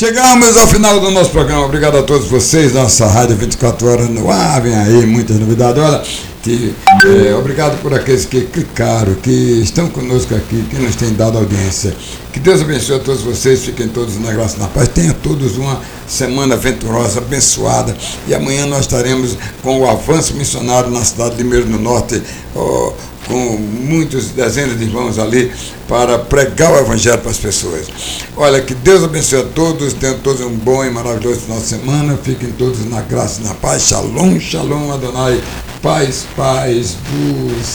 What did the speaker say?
Chegamos ao final do nosso programa. Obrigado a todos vocês. Nossa rádio 24 horas no ar. Vem aí muitas novidades. Olha, obrigado por aqueles que clicaram, que estão conosco aqui, que nos têm dado audiência. Que Deus abençoe a todos vocês. Fiquem todos na graça e na paz. Tenham todos uma semana venturosa, abençoada. E amanhã nós estaremos com o avanço missionário na cidade de Limeira do Norte, com muitos dezenas de irmãos ali para pregar o evangelho para as pessoas. Olha, que Deus abençoe a todos, tenham todos um bom e maravilhoso final de semana, fiquem todos na graça e na paz. Shalom, shalom, Adonai, paz, paz,